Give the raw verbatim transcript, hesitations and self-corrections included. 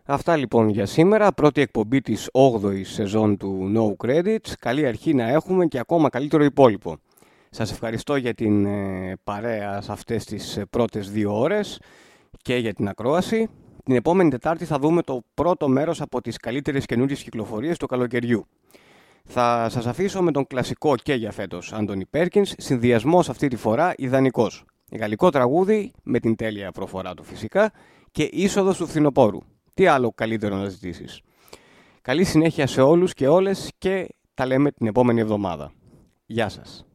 Αυτά λοιπόν για σήμερα. Πρώτη εκπομπή της όγδοης σεζόν του No Credits. Καλή αρχή να έχουμε και ακόμα καλύτερο υπόλοιπο. Σας ευχαριστώ για την ε, παρέα σε αυτές τις ε, πρώτες δύο ώρες και για την ακρόαση. Την επόμενη Τετάρτη θα δούμε το πρώτο μέρος από τις καλύτερες καινούριες κυκλοφορίες του καλοκαιριού. Θα σας αφήσω με τον κλασικό και για φέτος Άντονι Πέρκινς, συνδυασμός αυτή τη φορά ιδανικός. Γαλλικό τραγούδι με την τέλεια προφορά του φυσικά και είσοδος του φθινοπόρου. Τι άλλο καλύτερο να ζητήσεις. Καλή συνέχεια σε όλους και όλες και τα λέμε την επόμενη εβδομάδα. Γεια σας.